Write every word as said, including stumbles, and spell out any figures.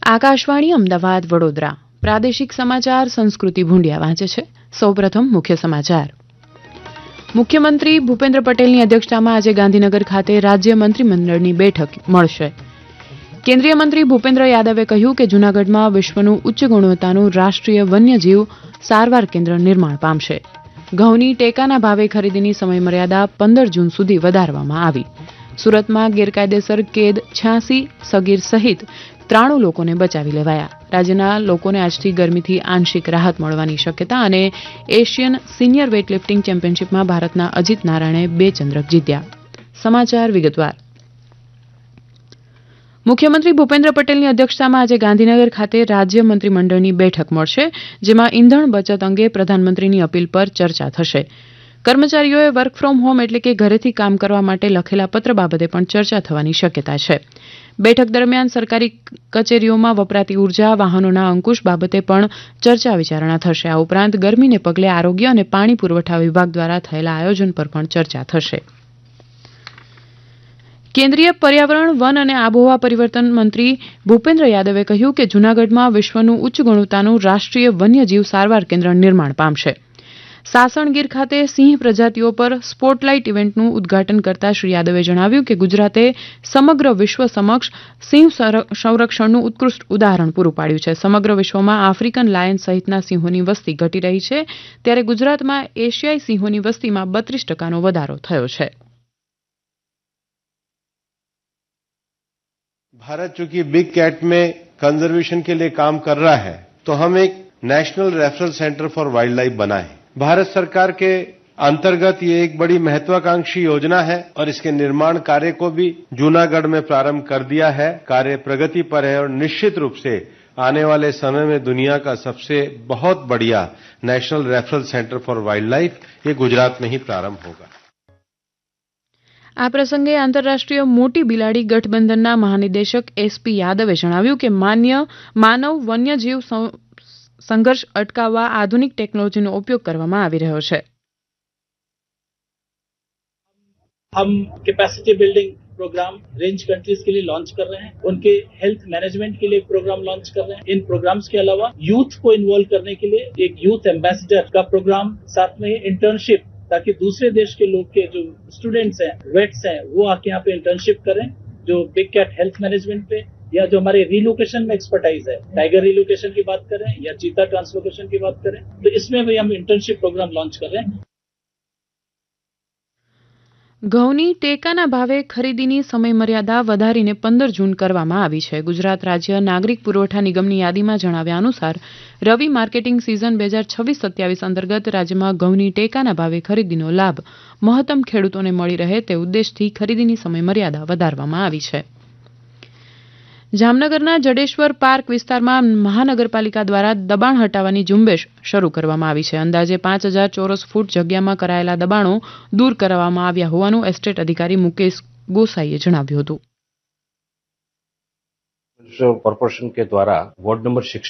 આકાશવાણી અમદાવાદ વડોદરા પ્રાદેશિક સમાચાર સંસ્કૃતિ ભૂંડિયા વાંચે છે. સૌપ્રથમ મુખ્ય સમાચાર. મુખ્યમંત્રી ભૂપેન્દ્ર પટેલની અધ્યક્ષતામાં આજે ગાંધીનગર ખાતે રાજ્ય મંત્રીમંડળની બેઠક મળશે. કેન્દ્રીય મંત્રી ભૂપેન્દ્ર યાદવે કહ્યું કે જૂનાગઢમાં વિશ્વનું ઉચ્ચ ગુણવત્તાનું રાષ્ટ્રીય વન્યજીવ સારવાર કેન્દ્ર નિર્માણ પામશે. ઘઉંની ટેકાના ભાવે ખરીદીની સમયમર્યાદા પંદર જૂન સુધી વધારવામાં આવી. સુરતમાં ગેરકાયદેસર કેદ છ્યાસી સગીર સહિત ત્રાણું લોકોને બચાવી લેવાયા. રાજ્યના લોકોને આજથી ગરમીથી આંશિક રાહત મળવાની શક્યતા અને એશિયન સિનિયર વેઇટલિફ્ટિંગ ચેમ્પિયનશિપમાં ભારતના અજીત નારાયણે બે ચંદ્રક જીત્યા. સમાચાર વિગતવાર. મુખ્યમંત્રી ભૂપેન્દ્ર પટેલની અધ્યક્ષતામાં આજે ગાંધીનગર ખાતે રાજ્ય મંત્રીમંડળની બેઠક મળશે, જેમાં ઇંધણ બચત અંગે પ્રધાનમંત્રીની અપીલ પર ચર્ચા થશે. કર્મચારીઓએ વર્ક ફ્રોમ હોમ એટલે કે ઘરેથી કામ કરવા માટે લખેલા પત્ર બાબતે પણ ચર્ચા થવાની શક્યતા છે. બેઠક દરમિયાન સરકારી કચેરીઓમાં વપરાતી ઉર્જા વાહનોના અંકુશ બાબતે પણ ચર્ચા વિચારણા થશે. આ ઉપરાંત ગરમીને પગલે આરોગ્ય અને પાણી પુરવઠા વિભાગ દ્વારા થયેલા આયોજન પર પણ ચર્ચા થશે. કેન્દ્રીય પર્યાવરણ વન અને આબોહવા પરિવર્તન મંત્રી ભૂપેન્દ્ર યાદવે કહ્યું કે જૂનાગઢમાં વિશ્વનું ઉચ્ચ ગુણવત્તાનું રાષ્ટ્રીય વન્યજીવ સારવાર કેન્દ્ર નિર્માણ પામશે. સાસણગીર ખાતે સિંહ પ્રજાતિઓ પર સ્પોટલાઇટ ઇવેન્ટનું ઉદઘાટન કરતા શ્રી યાદવે જણાવ્યું કે ગુજરાતે સમગ્ર વિશ્વ સમક્ષ સિંહ સંરક્ષણનું ઉત્કૃષ્ટ ઉદાહરણ પૂરું પાડ્યું છે. સમગ્ર વિશ્વમાં આફ્રિકન લાયન સહિતના સિંહોની વસ્તી ઘટી રહી છે, ત્યારે ગુજરાતમાં એશિયાઈ સિંહોની વસ્તીમાં બત્રીસ ટકાનો વધારો થયો છે. भारत चूंकि बिग कैट में कंजर्वेशन के लिए काम कर रहा है, तो हम एक national referral centre for wild life बनाए. भारत सरकार के अंतर्गत ये एक बड़ी महत्वाकांक्षी योजना है और इसके निर्माण कार्य को भी जूनागढ़ में प्रारंभ कर दिया है. कार्य प्रगति पर है और निश्चित रूप से आने वाले समय में दुनिया का सबसे बहुत बढ़िया national referral centre for wild life ये गुजरात में ही प्रारंभ होगा. આ પ્રસંગે આંતરરાષ્ટ્રીય મોટી બિલાડી ગઠબંધનના મહાનિદેશક એસપી યાદવે જણાવ્યું કે માન્ય માનવ વન્યજીવ સંઘર્ષ અટકાવવા આધુનિક ટેકનોલોજીનો ઉપયોગ કરવામાં આવી રહ્યો છે. हम capacity building programme range countries के लिए लॉन्च कर रहे हैं. उनके हेल्थ मैनेजमेंट के लिए प्रोग्राम लॉन्च कर रहे हैं. इन प्रोग्राम्स के अलावा यूथ को इन्वॉल्व करने के लिए एक यूथ एम्बेसडर का प्रोग्राम, साथ में इंटर्नशिप, ताकि दूसरे देश के लोग के जो स्टूडेंट्स हैं, वेट्स हैं, वो आके यहाँ पे इंटर्नशिप करें, जो बिग कैट हेल्थ मैनेजमेंट पे या जो हमारे रिलोकेशन में एक्सपर्टाइज है, टाइगर रिलोकेशन की बात करें या चीता ट्रांसलोकेशन की बात करें, तो इसमें भी हम इंटर्नशिप प्रोग्राम लॉन्च कर रहे हैं. ઘઉંની ટેકાના ભાવે ખરીદીની સમયમર્યાદા વધારીને પંદર જૂન કરવામાં આવી છે. ગુજરાત રાજ્ય નાગરિક પુરવઠા નિગમની યાદીમાં જણાવ્યા અનુસાર રવિ માર્કેટિંગ સિઝન બે હજાર છવ્વીસ સત્યાવીસ અંતર્ગત રાજ્યમાં ઘઉંની ટેકાના ભાવે ખરીદીનો લાભ મહત્તમ ખેડૂતોને મળી રહે તે ઉદ્દેશથી ખરીદીની સમયમર્યાદા વધારવામાં આવી છે. જામનગરના જડેશ્વર પાર્ક વિસ્તારમાં મહાનગરપાલિકા દ્વારા દબાણ હટાવવાની ઝુંબેશ શરૂ કરવામાં આવી છે. અંદાજે પાંચ હજાર ચોરસ ફૂટ જગ્યામાં કરાયેલા દબાણો દૂર કરવામાં આવ્યા હોવાનું એસ્ટેટ અધિકારી મુકેશ ગોસાઈએ જણાવ્યું હતું. कॉर्पोरेशन के द्वारा वार्ड नंबर